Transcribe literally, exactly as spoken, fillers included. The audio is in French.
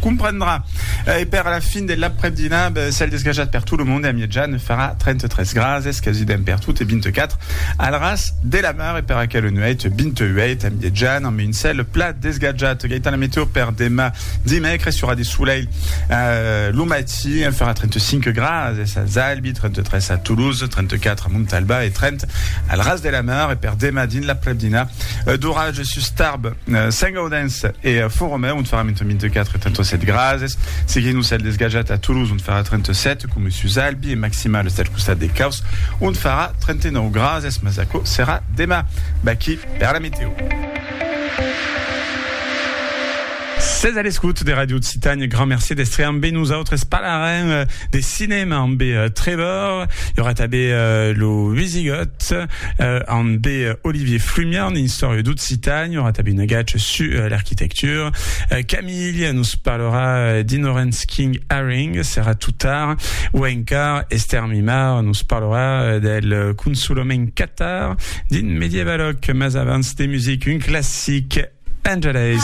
comprendra. E per la fin dell'après-dina, celle desgajat per tout le monde, a Mietjan farà trenta-tres grases, quasi per tutte e vingt-quatre, al ras de la mar e per aquel nuet vingt-huit, a Mietjan, en une selle plat desgajat, gaita la météo per dema dimecre, sur des soleils, euh, l'Umati, elle fera trente-cinq grases, à Zalbi, trente-tres à Toulouse, trente-quatre à Montalba et trente al ras de la mar e per dema din l'après-dina, euh, d'orage sus Tarbes, euh, Saint-Gaudens et euh, Font-Romeu, on fera vingt-quatre et trente-sept grases, seguinus el desgajat à Toulouse, on fera trente-sept, comme sus Albi et maximal cel costat des Caus, on fera trente-neuf grases, Mazaco sera dema. Baki per la météo. seize à l'escoute des radios de Citagne. Grand merci d'estrer en B nous autres spalaren euh, des cinémas en B euh, Trevor. Il y aura tabé euh, le Wisigoth euh, en B euh, Olivier Flumière en histoire d'où de Citagne. Il y aura tabé une gâche sur euh, l'architecture. Euh, Camille nous parlera euh, d'Inorenz King Haring. Sera tout tard. Wenkar Esther Mimar nous parlera euh, del Kunsulomen Qatar. Din Medievaloc. Mais avance des musiques, une classique. Angeles.